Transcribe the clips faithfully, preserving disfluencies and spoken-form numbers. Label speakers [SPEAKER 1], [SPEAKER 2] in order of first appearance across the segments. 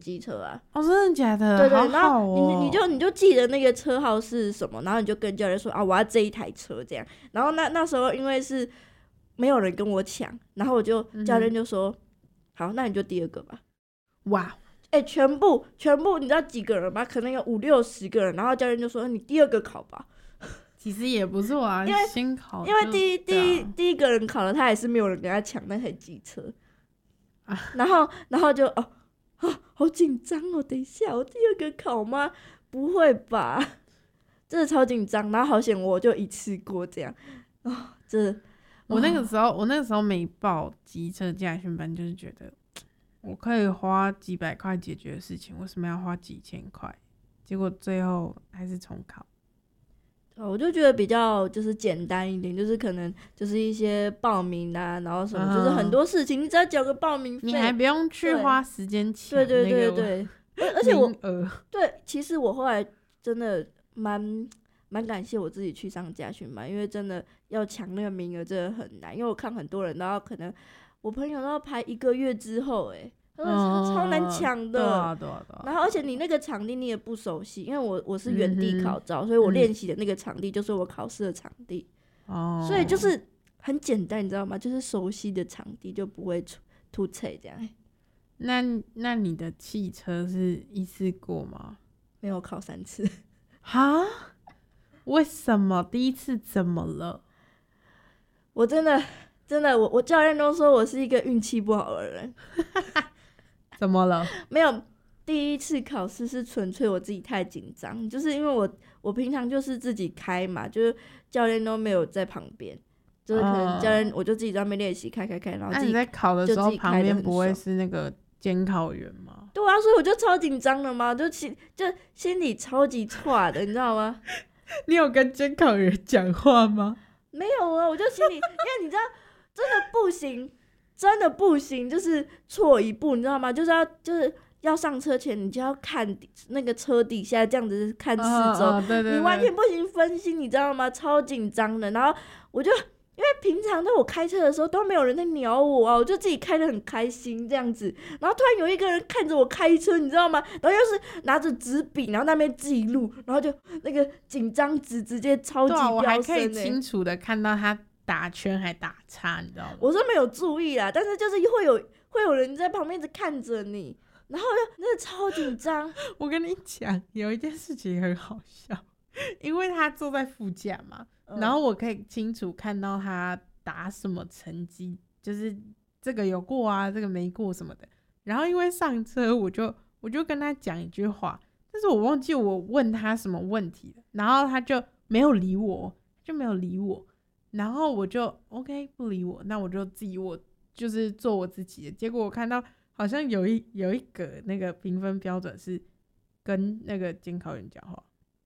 [SPEAKER 1] 机车啊。
[SPEAKER 2] 哦，真的假的？
[SPEAKER 1] 对对，
[SPEAKER 2] 好好哦、
[SPEAKER 1] 然后你你就你就记得那个车号是什么，然后你就跟教练说啊，我要这一台车这样。然后那那时候因为是没有人跟我抢，然后我就、嗯、教练就说，好，那你就第二个吧。
[SPEAKER 2] 哇！
[SPEAKER 1] 哎、欸，全部全部，你知道几个人吗？可能有五六十个人，然后教练就说：“你第二个考吧。”
[SPEAKER 2] 其实也不错啊，
[SPEAKER 1] 因为
[SPEAKER 2] 先考，
[SPEAKER 1] 因为第一、
[SPEAKER 2] 啊、
[SPEAKER 1] 第一第一个人考了，他也是没有人跟他抢那台机车，啊、然后然后就哦啊，好紧张哦！等一下，我第二个考吗？不会吧？真的超紧张，然后好险我就一次过这样啊、哦！这
[SPEAKER 2] 我那个时候、哦、我那个时候没报机车驾训班，就是觉得。我可以花几百块解决的事情，为什么要花几千块？结果最后还是重考。
[SPEAKER 1] 我就觉得比较就是简单一点，就是可能就是一些报名啊，然后什么，嗯、就是很多事情，你只要缴个报名费，
[SPEAKER 2] 你还不用去花时间抢。
[SPEAKER 1] 对对对对对，而且我对，其实我后来真的蛮蛮感谢我自己去上驾训班，因为真的要抢那个名额真的很难，因为我看很多人都要可能。我朋友都要排一个月之后、欸，哎，超难抢的。
[SPEAKER 2] 对啊，对啊，对啊。
[SPEAKER 1] 然后，而且你那个场地你也不熟悉，因为我我是原地考照，嗯、所以我练习的那个场地就是我考试的场地。哦、嗯。所以就是很简单，你知道吗？就是熟悉的场地就不会突踩这样。
[SPEAKER 2] 那那你的汽车是一次过吗？
[SPEAKER 1] 没有，考三次。
[SPEAKER 2] 哈？为什么？第一次怎么了？
[SPEAKER 1] 我真的。真的，我我教练都说我是一个运气不好的人。
[SPEAKER 2] 怎么了？
[SPEAKER 1] 没有，第一次考试是纯粹我自己太紧张，就是因为我我平常就是自己开嘛，就是教练都没有在旁边，就是可能教练、嗯、我就自己在那边练习开开开，然后自己、
[SPEAKER 2] 啊、你在考的时候旁边不会是那个监考员吗？
[SPEAKER 1] 对啊，所以我就超紧张的嘛，就心就心里超级挫的，你知道吗？
[SPEAKER 2] 你有跟监考员讲话吗？
[SPEAKER 1] 没有啊，我就心里，因为你知道。真的不行，真的不行，就是错一步，你知道吗？就是要就是要上车前，你就要看那个车底下这样子看四周，
[SPEAKER 2] 哦哦对对对，
[SPEAKER 1] 你完全不行分心，你知道吗？超紧张的。然后我就因为平常在我开车的时候都没有人在鸟我啊，我就自己开得很开心这样子。然后突然有一个人看着我开车，你知道吗？然后又是拿着纸笔，然后那边记录，然后就那个紧张值直接超级飙升、欸。
[SPEAKER 2] 对啊，我还可以清楚的看到他。打圈还打叉，你知道吗？
[SPEAKER 1] 我是没有注意啦，但是就是会有会有人在旁边一直看着你，然后就真的超紧张。
[SPEAKER 2] 我跟你讲，有一件事情很好笑，因为他坐在副驾嘛、嗯，然后我可以清楚看到他打什么成绩，就是这个有过啊，这个没过什么的。然后因为上车，我就我就跟他讲一句话，但是我忘记我问他什么问题了，然后他就没有理我，就没有理我。然后我就 OK 不理我，那我就自己我就是做我自己的。结果我看到好像有一有一个那个评分标准是跟那个监考员讲话，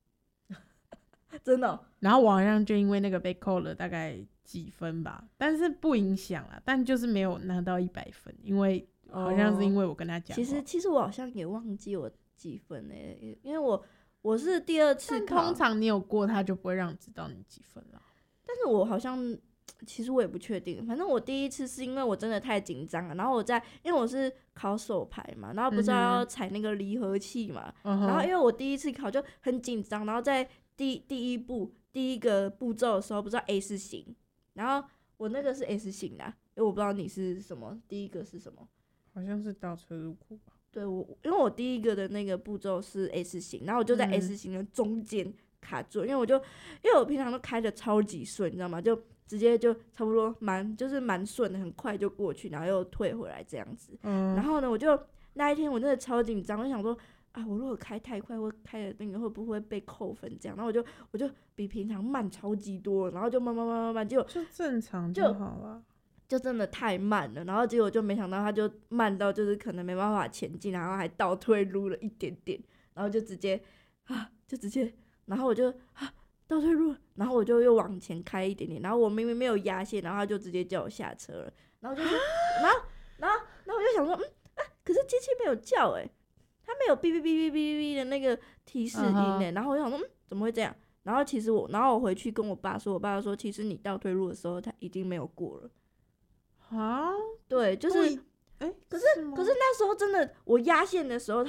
[SPEAKER 1] 真的、哦。
[SPEAKER 2] 然后我好像就因为那个被扣了大概几分吧，但是不影响啦，但就是没有拿到一百分，因为好像是因为我跟他讲、哦。
[SPEAKER 1] 其实其实我好像也忘记我几分嘞、欸，因为我我是第二次考，
[SPEAKER 2] 通常你有过他就不会让你知道你几分了。
[SPEAKER 1] 但是我好像其实我也不确定，反正我第一次是因为我真的太紧张了，然后我在因为我是考手牌嘛，然后不是要踩那个离合器嘛、嗯，然后因为我第一次考就很紧张，然后在第第一步第一个步骤的时候不知道 S 型，然后我那个是 S 型啦，因为我不知道你是什么，第一个是什么？
[SPEAKER 2] 好像是倒车入库吧。
[SPEAKER 1] 对，我因为我第一个的那个步骤是 S 型，然后我就在 S 型的中间。嗯卡住，因为我就因为我平常都开的超级顺，你知道吗？就直接就差不多蛮就是蛮顺的，很快就过去，然后又退回来这样子。嗯。然后呢，我就那一天我真的超紧张，我想说啊，我如果开太快，或开的那个会不会被扣分这样？然后我就我就比平常慢超级多，然后就慢慢慢慢慢就
[SPEAKER 2] 就正常就好了。
[SPEAKER 1] 就真的太慢了，然后结果就没想到他就慢到就是可能没办法前进，然后还倒退撸了一点点，然后就直接啊就直接。然后我就啊倒退路，然后我就又往前开一点点，然后我明明没有压线，然后他就直接叫我下车了，然后就然后然后然后我就想说，嗯啊，可是机器没有叫哎、欸，它没有哔哔哔哔哔哔的那个提示音哎、欸， uh-huh. 然后我就想说，嗯，怎么会这样？然后其实我，然后我回去跟我爸说，我爸说，其实你倒退路的时候，他已经没有过了。
[SPEAKER 2] 啊？
[SPEAKER 1] 对，就是，
[SPEAKER 2] 哎，
[SPEAKER 1] 可是可是那时候真的，我压线的时候。